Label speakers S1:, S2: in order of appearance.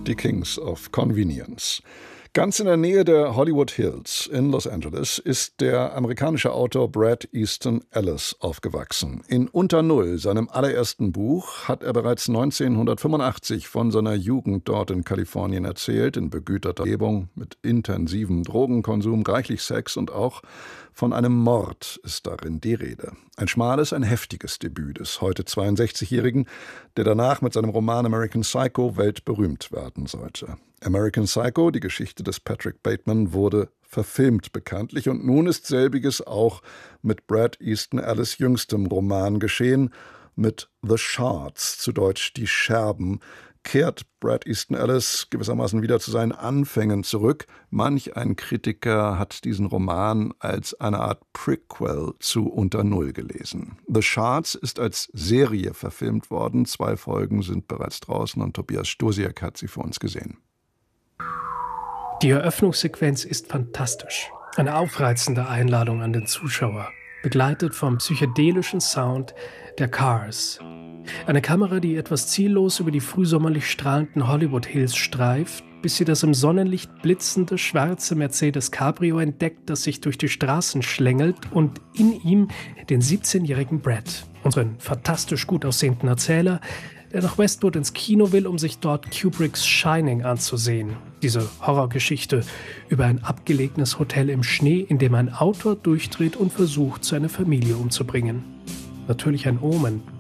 S1: Die Kings of Convenience. Ganz in der Nähe der Hollywood Hills in Los Angeles ist der amerikanische Autor Bret Easton Ellis aufgewachsen. In Unter Null, seinem allerersten Buch, hat er bereits 1985 von seiner Jugend dort in Kalifornien erzählt, in begüterter Umgebung, mit intensivem Drogenkonsum, reichlich Sex und auch von einem Mord ist darin die Rede. Ein schmales, ein heftiges Debüt des heute 62-Jährigen, der danach mit seinem Roman American Psycho weltberühmt werden sollte. American Psycho, die Geschichte des Patrick Bateman, wurde verfilmt bekanntlich und nun ist selbiges auch mit Bret Easton Ellis' jüngstem Roman geschehen. Mit The Shards, zu Deutsch die Scherben, kehrt Bret Easton Ellis gewissermaßen wieder zu seinen Anfängen zurück. Manch ein Kritiker hat diesen Roman als eine Art Prequel zu Unter Null gelesen. The Shards ist als Serie verfilmt worden. 2 Folgen sind bereits draußen und Tobias Stosiak hat sie für uns gesehen.
S2: Die Eröffnungssequenz ist fantastisch. Eine aufreizende Einladung an den Zuschauer, begleitet vom psychedelischen Sound der Cars. Eine Kamera, die etwas ziellos über die frühsommerlich strahlenden Hollywood Hills streift, bis sie das im Sonnenlicht blitzende schwarze Mercedes Cabrio entdeckt, das sich durch die Straßen schlängelt und in ihm den 17-jährigen Bret, unseren fantastisch gut aussehenden Erzähler, der nach Westwood ins Kino will, um sich dort Kubricks Shining anzusehen. Diese Horrorgeschichte über ein abgelegenes Hotel im Schnee, in dem ein Autor durchdreht und versucht, seine Familie umzubringen. Natürlich ein Omen.